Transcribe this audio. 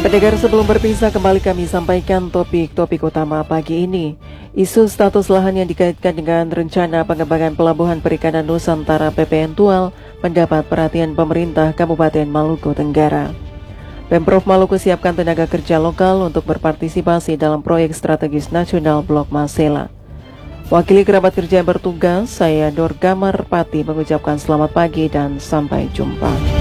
Pendengar, sebelum berpisah kembali kami sampaikan topik-topik utama pagi ini. Isu status lahan yang dikaitkan dengan rencana pengembangan Pelabuhan Perikanan Nusantara PPN Tual mendapat perhatian pemerintah Kabupaten Maluku Tenggara. Pemprov Maluku siapkan tenaga kerja lokal untuk berpartisipasi dalam proyek strategis nasional Blok Masela. Wakili kerabat kerja yang bertugas, saya Dorga Marpati mengucapkan selamat pagi dan sampai jumpa.